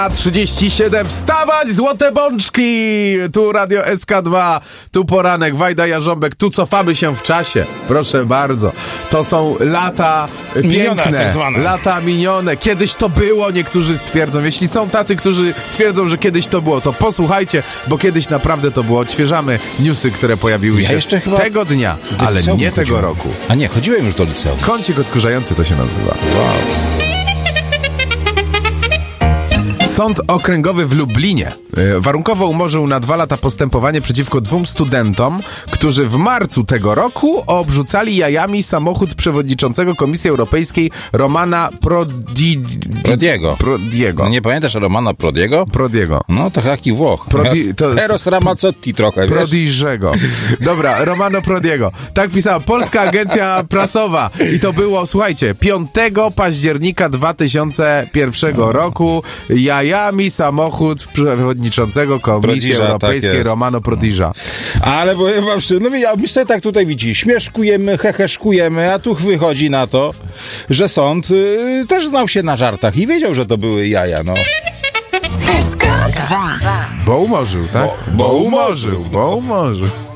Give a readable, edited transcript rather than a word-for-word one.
37, wstawać, złote bączki! Tu Radio SK2, tu poranek, Wajda Jarząbek, tu cofamy się w czasie. Proszę bardzo. To są lata minione, piękne, tak zwane. lata minione. Kiedyś to było, niektórzy stwierdzą. Jeśli są tacy, którzy twierdzą, że kiedyś to było, to posłuchajcie, bo kiedyś naprawdę to było. Odświeżamy newsy, które pojawiły się jeszcze chyba tego dnia, ale liceum nie tego chodziłem. roku. A nie, chodziłem już do liceum. Kącik odkurzający to się nazywa. Wow. Sąd Okręgowy w Lublinie warunkowo umorzył na 2 lata postępowanie przeciwko 2 studentom, którzy w marcu tego roku obrzucali jajami samochód przewodniczącego Komisji Europejskiej Romana Prodiego. Prodiego. No nie pamiętasz Romana Prodiego? Prodiego. No to taki Włoch. To jest Eros Ramazzotti trochę, wiesz? Prodiżego. Dobra, Romano Prodiego. Tak pisała Polska Agencja Prasowa. I to było, słuchajcie, 5 października 2001 roku jajami samochód przewodniczącego Komisji Prodiża, Europejskiej tak Romano Prodiża. Ale powiem wam szczerze, my sobie tak tutaj widzicie, śmieszkujemy, heheszkujemy, a tu wychodzi na to, że sąd też znał się na żartach i wiedział, że to były jaja, no. SK2. Bo umorzył, tak? Bo umorzył.